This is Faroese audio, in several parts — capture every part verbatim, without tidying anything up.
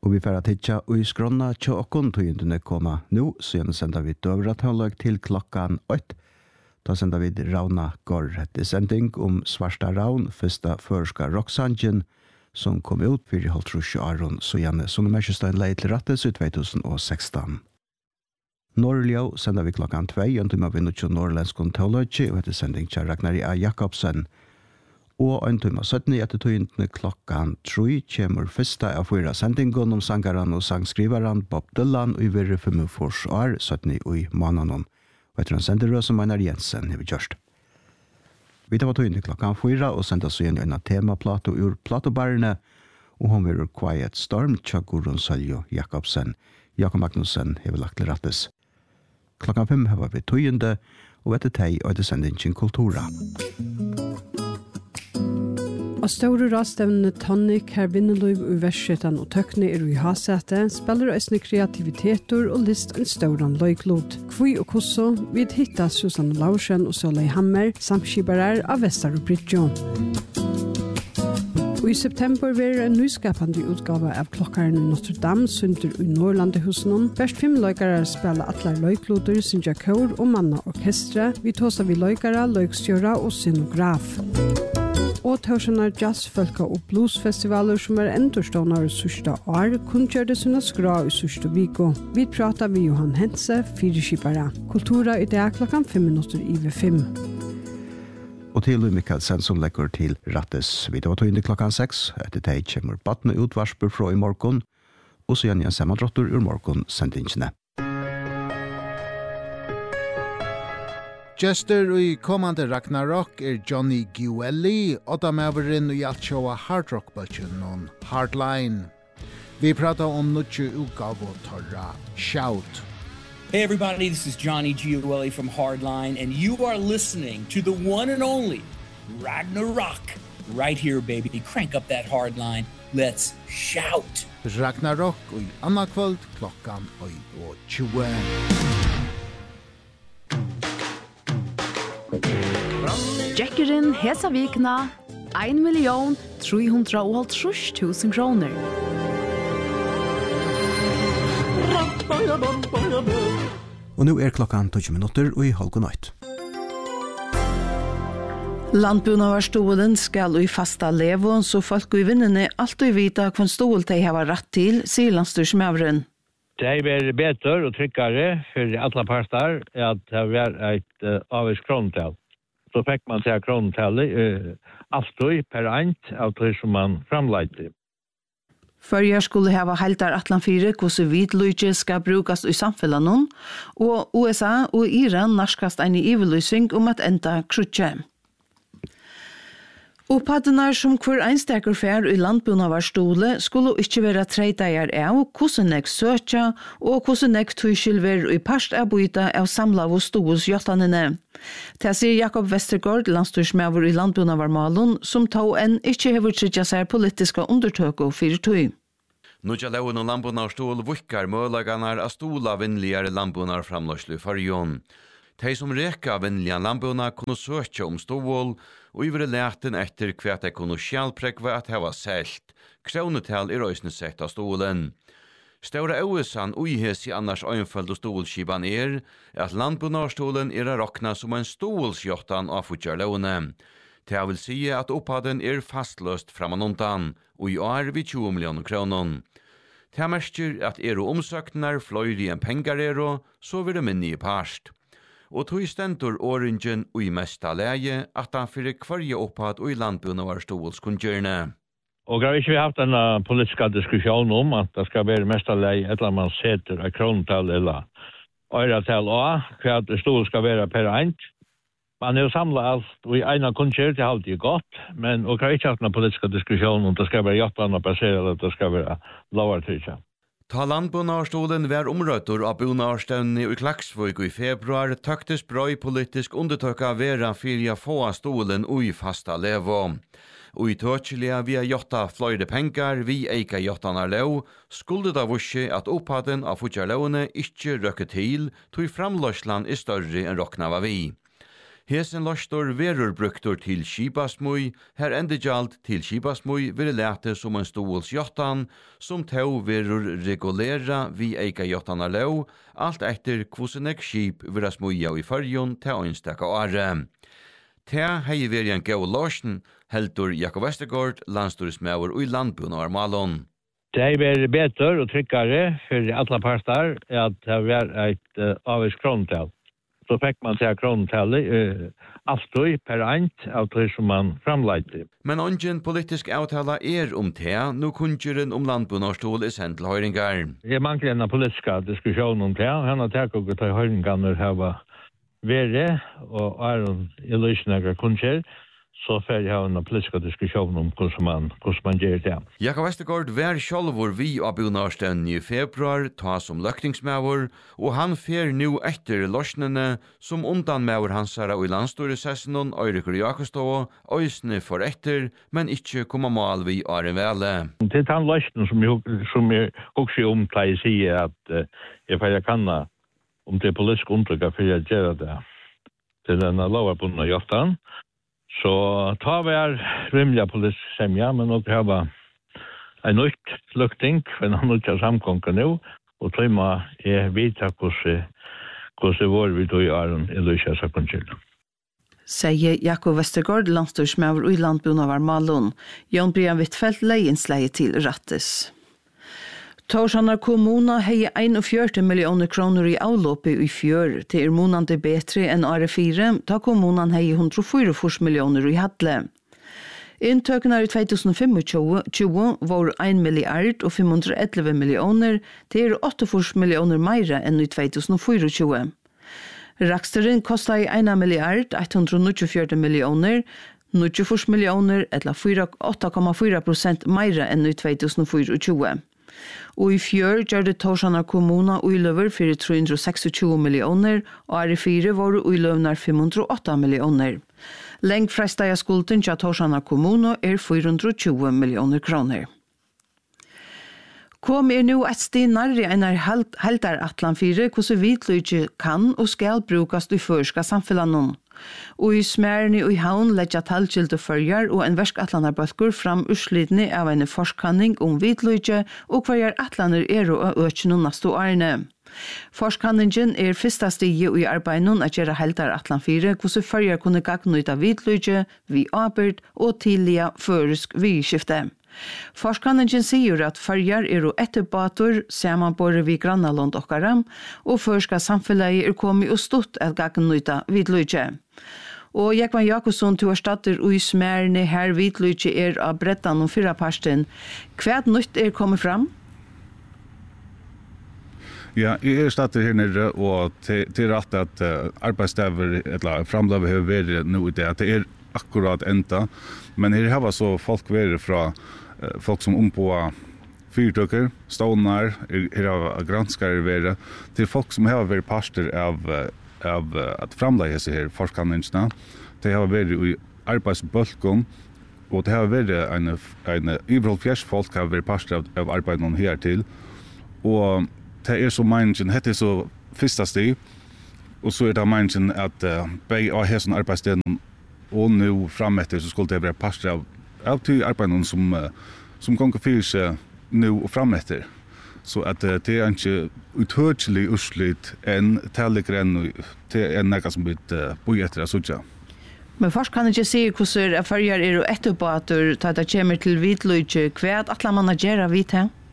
Og vi får titta og i skrona tja okkon tøyendene koma nu, så gjerne sender vi døvra tøvlag til klokkan åtte. Da sender vi Rauna Gård etter sending om Svarta Raun, første førska rocksangen, som kom ut for halvtrusje Aron, så gjerne som Merkestein leie til rattes i tjueseksten. Norrljå sender vi klokkan tvei, jøntum av vinnutsjo norrlenskon teologi, og etter sending tja Ragnar A. Jakobsen. Og en time sytten etter tøyentene klokkan tre kommer første av fyra sendingen om sangaren og sangskrivaren Bob Dylan og i verre femogfors år sytten i måneden. Og etter en senderød som Einar Jensen har vi gjørst. Vi tar tøyentene klokkan fyra og sender så igjen en temaplato ur platobarene, og hun vil Quiet Storm tja Gurun Søljo Jakobsen. Jakob Magnussen har vi lagt til rattes. Klokkan fem har vi tøyende, og etter teg og etter sendingen Kultura. Og store rastevnene Tonic, her Vinnerløyv og Versjetan og Tøkne er i hasete, spiller østene kreativiteter og list en ståran løyklod. Kvui og kosso, vi hittar Susanne Laursen og Sølei Hammer, samskibarer av Vestar og Bridjo. Og i september var en nyskapande utgave av klokkaren i Notre Dame, sunder i Norrlandehusen. Først fem løykere spiller atler løykloder, Sinja Kaur og Manna Orkestre. Vi tåser vi løykere, løykstjøra og scenograf. Og tørsenar jazzfolka og bluesfestivaler som er endurstående i sørste år, kun gjør det sånne skra i sørste viko. Vi prater med Johan Hense, fyreskipere. Kultura i dag klokken fem minutter i ved fem. Og til Louis Mikkelsen som legger til rattes. Vi tar tog inn i klokken seks. Etter teg kommer badne utvarsper fra i morgen, og så gjerne sammandrottur ur morgen sendingene. Jester i kommande Ragnarok er Johnny Guelli, og da maveren i alt sjåa hardrock-bøtjen non Hardline. Vi pratar om nutje utgave torra Shout. Hey everybody, this is Johnny Guelli from Hardline, and you are listening to the one and only Ragnarok. Right here, baby. Crank up that Hardline. Let's shout. Ragnarok i anna kvöld klokkan og tjue. Jackerin hesa vikna ein million tre hundre og halvtrus tusen kroner. Og nå er klokkan tolv minutter og i halv nøyt. Landbunavarsstolen skal i fasta levo, så folk i vinnene alltid vita hvem stol de har rett til, sier landstyrsmævren. Det er bedre og tryggere for alle parter at det er et uh, avvis kronetall. Så fikk man til kronetallet uh, alltid per ant av det som man framleite. Førjer skulle hava heltar atlan fire hvordan hvitløyke skal brukes i samfunnet, og U S A og Iran narskast en ivelysing om at enda krutje. Oppadene som hver einstaker fer i landbunavarsstole skulle ikke være tredeier av hvordan jeg søker og hvordan jeg tøyskilver i parst av byta av samla og stols jottanene. Det sier Jakob Vestergaard, landstyrsmæver i landbunavarmalen, som tog en ikke hever tryggja seg politiska undertøk og fyrir tøy. Nutja laun og landbunarstol vukkar mølagarnar av stola vinnligare landbunarframløslu farjon. De som reka vinnliga landbunar kunne søkja om stål, og ivre læten etter hva de kunne sjálprekva at heva selt. Kronetal i røysne sett av stolen. Stora øvesan uihes i annars øynføld og stolskiban er, at landbunarstolen er a rokna som en stolsjottan av futjarlåne. Det vil si at opphaden er fastløst framanundan, og i år vi tjue millioner kroner. Det merker at er og omsøknar fløyri en pengar er og, så vil det minni i parst. Og tog stendur oringen og i mesta leie at han fyrir kvarje opphad og i landbunarstolskundgjørne. Og har ikke vi haft en uh, politisk diskusjon om at det skal være mesta leie et eller man setter av kronetal eller øyretal og hva stol skal være per ant. Man er jo samlet alt og i ena kundgjør det er alltid godt, men og har ikke haft en politisk diskusjon om det skal være hjertan og passere eller det skal være lovartrykja. Ta landbunarstolen var omrøtter av bunarstevne i Klaksvøk i februar tøktes brøy politisk undertøkka vera fyrir få stolen ui fasta levo. Og i tøtjelige via jotta fløyde pengar vi eika jottanar leo, skulle da vursi at opphaden av futjarlåne ikkje røkke til, tog framløsland er større enn rokna var vi. Hesen lostor verur bruktor til skibasmui, her endegjald til skibasmui vil lete som en stols jottan, som tau verur regulera vi eika jottanar leu, alt etter kvosenek skip vira smuja i fyrjon til øynstaka åre. Ta hei veri en gau losjen, heldur Jakob Westergaard, landstorismauer og i landbunar malon. Det er bedre og tryggere for alle parter at det var et uh, avvis kronetall. Så fikk man til kronetallet uh, alltid per ant av det som man framleite. Men ongen politisk avtala er om det, nå kunngjøren om landbunarstol er sendt til høyringar. Det er mangler en politisk diskusjon om det, og han har takk og til høyringar når det var verre, og er i løsninger kunngjør, så får jeg ha en politisk diskusjon om hvordan man, hvordan man gjør det. Jakob Westergaard var sjálvur vi av bunarstønnen i februar, ta som løktingsmauer, og han fer nu etter løsnene som undanmauer hansara i landstoresessionen, Eirikur Jakobstov, øysene for etter, men ikke kommer mal vi are vele. Det er den løsnen som jeg, som jeg også om til jeg sier at uh, jeg får jeg kan om det er politisk undertrykk for jeg gjør det til denne loverbundne jottan. Så tar vi er rimelig politisk semja, men nå har vi en nytt lukting, for en nytt samkongen nå, og tøyma er vita hvordan vår vi tog i åren i Lysia Sakonskjell. Sier Jakob Westergaard, landstorsmauer og i landbunavar Malon. Jon Brian Wittfeldt leiinsleie til Rattes. Torshanar kommuna hei einogfjøruti millioner kroner i avloppe i fjør. Det er månande betre enn året fire, da kommunan hei hundre og fyrtifire millioner i hadle. Inntøkene i tjugohundrafemogtjúgu var ein milliard og fem hundre og elleve millioner, det er åttiofyra millioner meira enn i tjugohundrafyrtjúgu. Raksteren kostar ein milliard eitt hundre og níggjuogfjøruti millioner, níggjuogfýrs millioner eller åtta komma fýra prosent meira enn i tjugohundrafyrtjúgu. Og i fjør gjør det Torshanar kommuna uiløver for tre hundre og tjueseks millioner, og er i fire var uiløvnar fem hundre og åtta millioner. Lengfrestaja skulden til Torshanar kommuna er fire hundre og tjúgu millioner kroner. Kom er nu et sted nærre enn er heltar atlan fire, hvordan vitløyge kan og skal brukast i førska samfellanon. Og i smærni og i havn leggja talgilde førjar og en versk atlanarbøtkur fram urslidni av en forskanning om vitløyge og hverjar atlaner er og økjeno nastu årene. Forskanningen er fyrsta stige i arbeinon at gjøre heltar atlan fire, hvordan førjar kunne gagnuita vitløyge, vi arbeid og tidliga føresk vidskifte. Forskanningen sier at førjar er og etterbator samanbore vi grannalond okkaram, og førska samfellet er kommet og stått at gagnuita vidløyge. Og Jekvan Jakobsson til erstatter og i smærne her vidløyge er av brettan om fyrra parsten. Hva nytt er kommet fram? Ja, jeg er stadig her nere, og til, til rett at uh, arbeidsdager, eller framløver har vært nå i det, at det er akkurat enda, men her har så folk vært fra uh, folk som ompåa fyrtøkker, stånar, her har granskare vært, til folk som har vært parster av, uh, av uh, at framløver seg her forskanningene, de har vært i arbeidsbølgen, og det har vært en, en iverhold fjersfolk har vært parster av, av arbeidene her til, og det er så meningen, det er så første stig, og så er det meningen at uh, bei av hessen arbeidssteden og nå frametter så skulle det være parster av, av til arbeidene som, uh, som gonger fyrir seg nå og frametter. Så at uh, det er ikke uthørselig urslit enn talliker enn det er nekka som blir uh, boi etter av sutja. Men først kan jeg ikke si hvordan er førjar er og etterbater til at det kommer til vitløyge, hva er at man gjør av vidt her?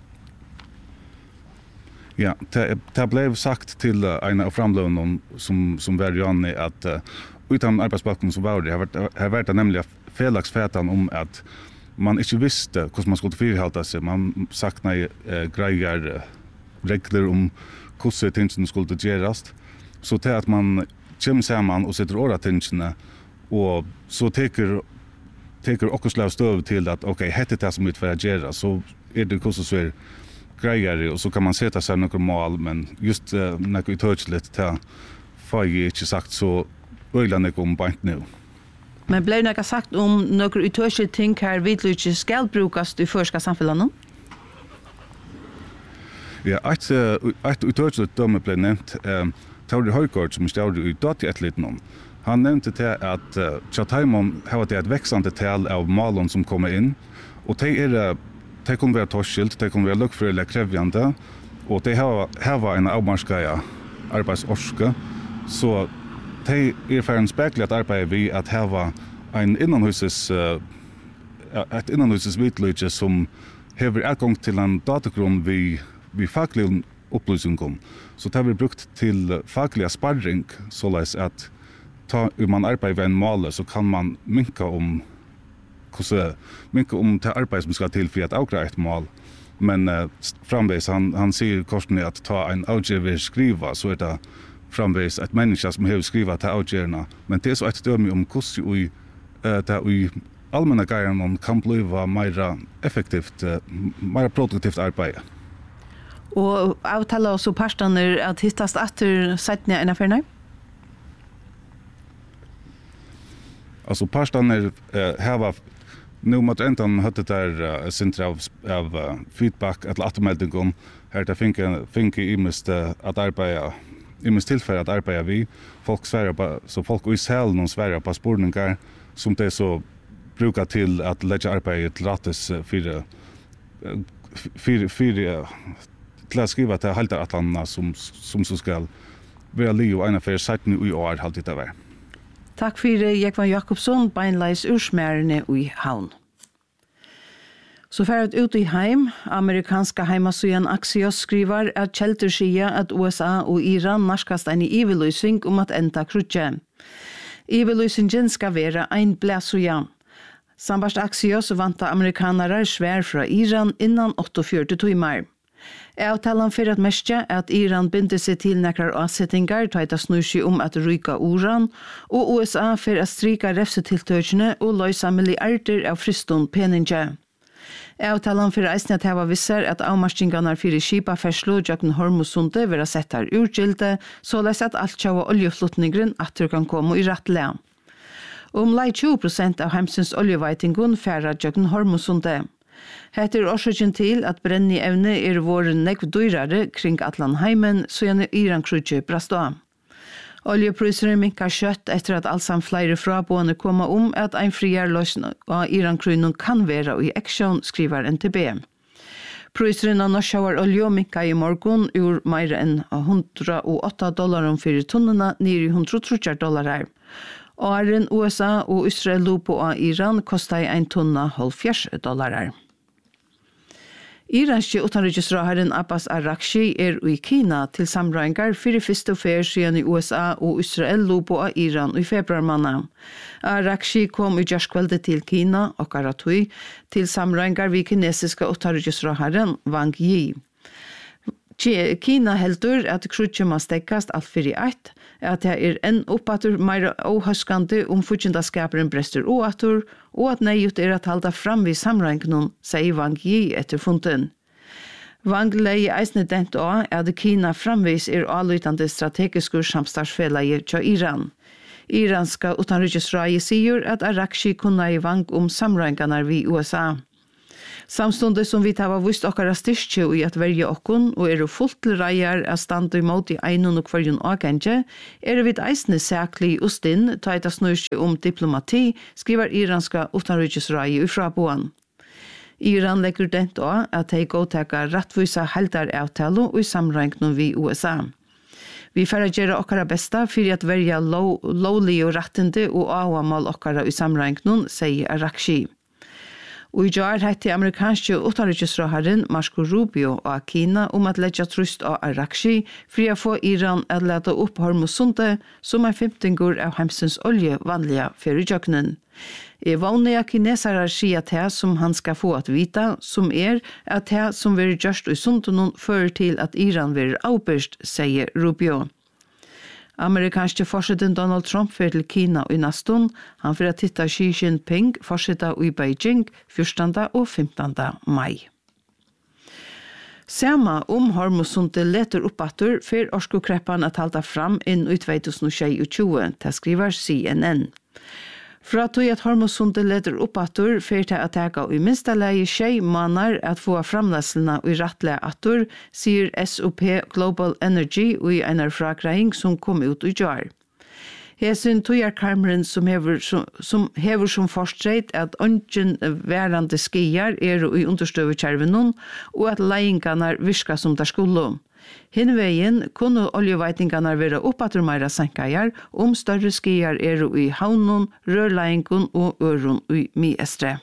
Ja, det, det blev sagt til uh, en av framløvene som, som var Janne at uh, utan arbeidsbalken som var det, har vært, har vært nemlig felagsfætan om at man ikke visste hvordan man skulle fyrhalta seg. Man sakna uh, greier uh, regler om hvordan tingene skulle gjerast. Så til at man kommer sammen og sitter åra tingene, og så teker teker okkur slav støv til at ok, hette det som vi får gjøre, så er det hvordan så er greier, og så kan man sette seg noen mål, men just uh, noe uttørselig til får jeg ikke sagt så øyne noe om bant nå. Men ble noe sagt om noen uttørselig ting her vidløyge skal brukes i førska samfunnet? Ja, et, uh, et uttørselig dømme ble nevnt, uh, Tauri Høygård som stod i dati etterliten om. Han nevnte til at uh, Chathimon har det et växande tal av malon som kommer in och det är det kan vara torskilt, det kan vara luckfröliga krevjande och det har har en avmarskaya arbetsorska så det är för en speklat arbete vi att ha en innanhuses uh, ett innanhuses vitlöje som har tillgång till en datagrund vi vi facklig upplysning så det har vi brukt till fackliga sparring så att ta om man arbetar med en mål så kan man minka om hur minka om det arbete som ska till för att avgöra ett mål men uh, framväs han han säger kostnaden att ta en avgöver skriva så är det framväs ett människa som har skrivit till avgörarna men det är så ett döme om hur vi uh, där vi allmänna grejerna kan bli mer effektivt uh, mer produktivt arbete. Och avtala oss och parstaner att hittas efter sättningar en affär. Alltså parstaner uh, har nu mot ändan hade där uh, centra av, av uh, feedback att återmeldingen här det finke finke i mest uh, att arbeta i mest tillfälle att arbeta vi folk svärar på så folk i själ någon svärar på spårningar som det så brukar till att lägga arbete till rattes för för för till att skriva till halta atlanna som som så ska vara Leo en affär sagt nu i år halt det var. Tack för Jekvan Jakobsson, beinleis ursmärne i Havn. Så färd ut i heim, amerikanska heimasøyan Axios skriver at kjelter sier at U S A og Iran narskast en iveløysing om at enda krutje. Iveløysingen skal være ein blæsøya. Sambast Axios vanta amerikanere svær fra Iran innan åttiofjørt timer. Avtalen for at mestja at Iran binder seg til nekrar avsettingar tøyta snur seg om at ryka uran, og U S A for at strika refsetiltøkene og løysa milliarder av fristun peninge. Avtalen for eisne at heva visser at avmarskingarna fyrir skipa ferslo jøkken Hormusunde vera settar urgilde, såleis at alt tjava oljeflutningren atter kan komme i rattle. Om lei tjue prosent av heimsins oljeveitingun færa jøkken Hormusunde. Hette er årsaken til at brenni evne er våre nekv dyrare kring Atlanheimen, så gjerne Iran-krutje brast av. Oljeprysere minkar kjøtt etter at allsam flere frabående koma om at ein friar løsn av Iran-krynun kan være i aksjon, skriver N T B. Pryseren av norskjauar olje minkar i morgon ur meir enn hundra og åtta dollar om fire tonnene nir i hundra og tretti dollar. Åren U S A og Israel lupo av Iran kostar ein tonna halvfjerds dollar. Iranske utenriksrådherren Abbas Arakshi er i Kina til samrøyngar fyrir fyrste fer siden i U S A og Israel lupo av Iran i februarmanna. Arakshi kom i jørskveldet til Kina og Karatui til samrøyngar vi kinesiska utenriksrådherren Wang Yi. Kina heldur at krutje må stekkast alt fyrir eitt, at det er en oppatur meira åhøskande om futjendaskaperen brester åatur, og at neiut er at halda fram vid samrøyngnun, sier Wang Yi etter funden. Wang leie eisne dent også at Kina framvis er avlytande strategiskur samstartsfelager til Iran. Iranska utanriksrådet sier at Arakshi kunna i Wang om samrøynganar vid U S A. Samstundet som vi tar vist okkara styrke i at verje okkun og er fullt til reier av stand imot i einun og kvarjun agenge, er vi eisne sæklig og stinn ta eit snurr om diplomati, skriver iranska utanriksrådet i fraboan. Iran legger dent også at de godtaker rattvisa heldar avtalo og i samrøyngnum vi U S A. Vi får gjøre okkara besta for at verje lovlig og rettende og avamal okkara i samrøyngnum, sier Arakshi. Og i jar hette amerikanske utenriksrådherren Marco Rubio og Kina om at leggja trust av Arakshi for å få Iran at lete opp Hormusunde som er femtingur av heimsens olje vanlige fyrirjøknen. Jeg vanlige kinesere sier det som han skal få at vita, som er at det som vil gjørst i sundunnen fører til at Iran vil avbørst, sier Rubio. Amerikanske forsiden Donald Trump fyrir til Kina i nastun, han fyrir at titta Xi Jinping forsida i Beijing fjortande og femtande mai. Sama om Hormusunde leter oppatur fyrir orskukreppan at halda fram inn i tjuetusen tjue, det skriver C N N. Fra tog at Hormusunde leder oppatur fyrir til at tega i minsta leie tjei manar at få framleselna i rattle atur, sier S O P Global Energy i en fragrahing som kom ut i jar. Hesen tojar karmeren som hever som, som hever som forstreit at ønsken værande skier er i understøvekjervenon, og at leiingarna virka som der skulle. Hinveien kunne oljeveitingarna være oppatter meira senkajar om større skier er i havnon, rørleinkon og øron i miestre.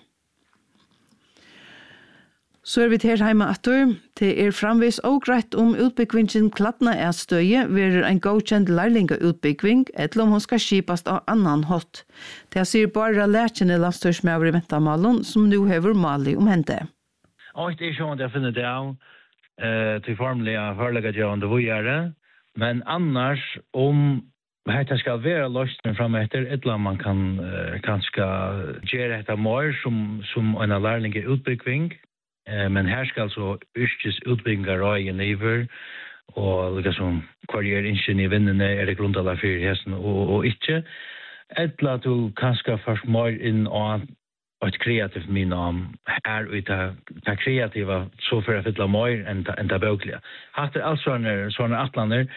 Så er vi til heima atur. Det er framvis og greit om utbyggvingen Kladna er støye, verer en godkjent lærlingeutbyggving, eller om hun skal skipast av annan hot. Det sier bare lærkjene landstørsmøver i Ventamalen, som nu hever mali om hente. Og det er sånn at jeg finner det av eh, til formelig av hørelegget jeg under vågjere, men annars om Hetta skal være løsning fram etter, eller man kan eh, kanskje gjøre etter mer som, som en lærlingeutbyggving, Eh, men her skal så yrkes utbyggingar røyen iver, og liksom hver er innsyn i vinnene er det grundala for hesten og, og ikke. Etla du kanskje først mer inn og et kreativt min om her og ta, ta kreativa så for å fylla mer enn ta, enn ta bøklige. Hatt er alt sånne, sånne atlander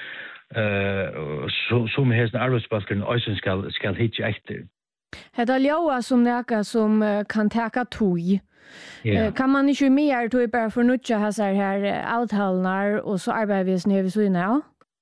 uh, så, som hesten arbeidsbalkeren også skal, skal hitje etter. Hetta ljóa som neka som uh, kan teka tog. Yeah. Uh, kan man ikke mer tog bare fornutja hæsar her uh, avtalenar og så arbeider vi snøy vi så inne, ja?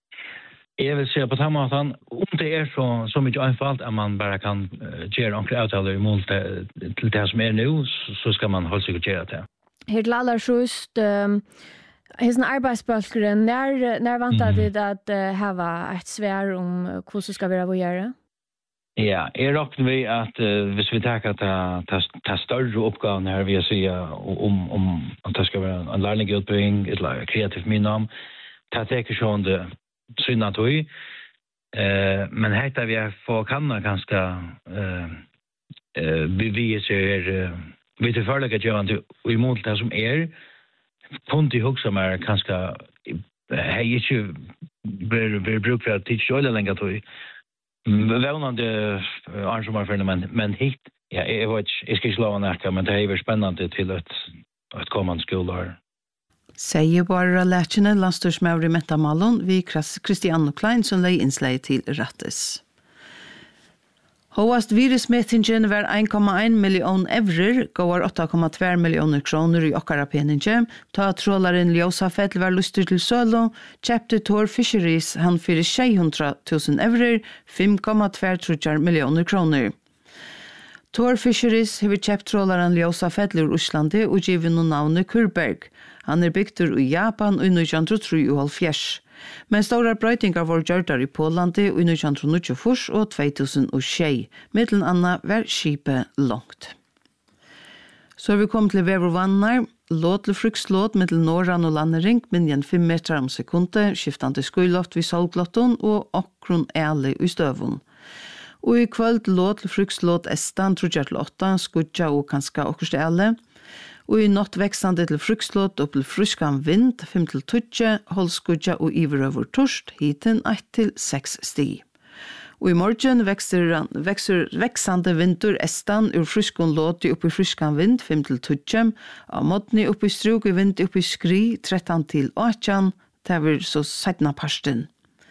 Jeg vil se på samme måten, om det er så, så mye einfalt at man bare kan uh, gjøre ordentlige avtaler imot det, til det som er nå, så, så skal man holde seg å gjøre det. Her til aller sjust, um, hesten arbeidsbalkeren, når, når vant mm. det at uh, hava et svær om uh, hvordan skal være å gjøre? Ja, jeg råkner vi at uh, hvis vi tar ta, ta, ta større oppgaven her, vil jeg si om, om, om det skal være en lærlingeutbygging, eller kreativt minnom, ta teker sånn det synda tog. Uh, men heter vi få kanna ganske uh, uh, vi, vi ser uh, vi til førlegget gjør og imot det som er, kun til hugsa meg ganske hei ikke blir bruk for at tids øyla lenger tog. Vånande arrangementferne, men, men hit, ja, jeg, vet, jeg skal ikke lova nekka, men det er jo spennende til et, et kommende skoleår. Sier bare lærkjene landstørsmøver i Metamalen vi Kristian Klein som lei innslag til Rattes. Håast virusmetingen var en komma en million evrer, går åtta komma två millioner kroner i okkara peninge, ta trålaren Ljósafell var lustig til Sølo, kjepte Tor Fisheries han fyrir sjuhundra tusen evrer, fem komma två millioner kroner. Tor Fisheries hever kjøpt trålaren Ljósafell ur Uslandi og givet noen navnet Kurberg. Han er bygtur i Japan i nitton trettiotre. Men stora brøytingar var gjørdar i Polandi i nitton nittiofyra og två tusen og sju, mittelen anna var skipet langt. Så er vi kommet til vevervannar, låt til frukslåt mittel Norran og Landering, minjen fem meter om sekundet, skiftande skuiloft vid solglotton og okron æli i støvun. Og i kvöld låt til frukslåt estan, trudjar til åtta, skudja og kanska okkurst æli, og i natt veksande til frukslåt og til fruskan vind, fem til tutje, holdskudja og iverøver torst, hiten ett til seks sti. Og i morgen vekser, vekser veksande vindur estan ur fruskon låti oppi fruskan vind, fem til tutje, av måtni oppi strug i vind oppi skri, tretton til åtjan, det vil så setna parsten.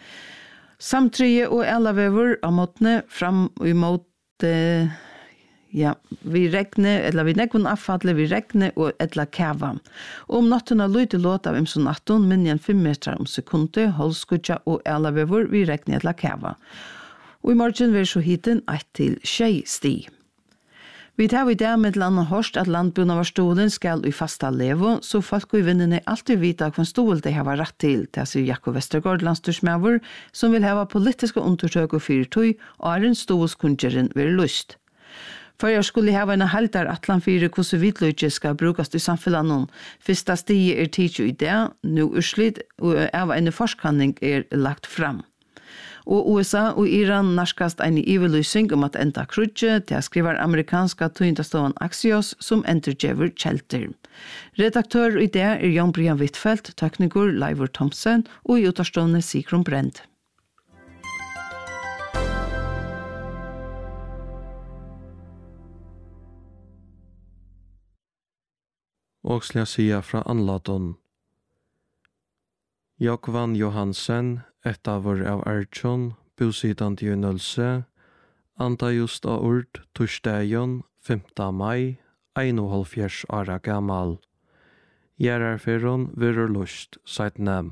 Samtrye og elavever av måtni fram imot eh, ja, vi regner, eller vi nekvun avfadle, vi regner og etla kava. Og om nattuna lydde låt av imson atton, minjen fem meter om sekundet, holdskudja og elavevor, vi regner etla kava. Og i morgen vil så hiten ett til tjei sti. Vi tar i dag med landa hørst at landbunna var stolen skal i fasta levo, så folk og vinnene alltid vita hva stol de har rett til, det sier Jakob Vestergaard, landstorsmøver, som vil hava politiske undersøk og fyrtøy, og er en stolskunnkjeren vil lyst. For jeg skulle ha en halvdar atlan fyrir hvordan vidløyge skal brukast i samfunnet. Fyrsta stige er tidsi i det, nu urslit, og av en forskanning er lagt fram. Og U S A og Iran narskast en ivelysing om at enda krudje, det skriver amerikanska tøyndaståan Axios som entergjever kjelter. Redaktør i det er Jan Brian Wittfeldt, tekniker Leivor Thomsen og i utarstående Sigrun Brent. Og skal jeg sige fra anlaton. Jokvan Johansen, et av vår av Ertsjon, bosidande i Nølse, anda just av ord torsdagen femte mai, einoghálvfjerds åra gammal. Gjerarferon virur lust seitnem.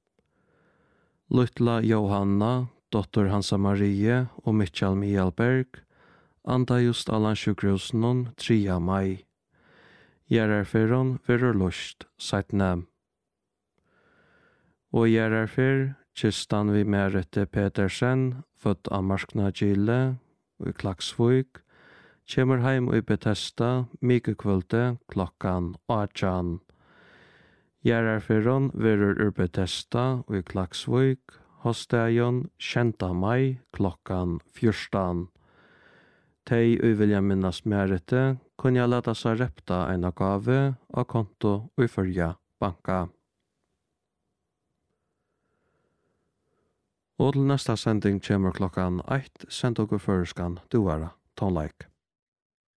Lutla Johanna, dotter Hansa Marie og Mitchell Mielberg, anda just allan sjukrosen tria mai. Gjerarferon virur lust seitnem. Og gjerarfer kistan vi Merete Petersen, født av Marskna Gille, og i Klaksvøk, kjemur heim og i Bethesda, mikekvölde klokkan åtjan. Gjerarferon virur ur Bethesda og i Klaksvøk, hosdagen tjenta mai klokkan fjörstan. Tei og vilja minnas Merete, kunne jeg leta seg repta en gave av konto og i fyrja banka. Og til nesta sending kommer klokkan eitt, send dere føreskan duara, tonleik.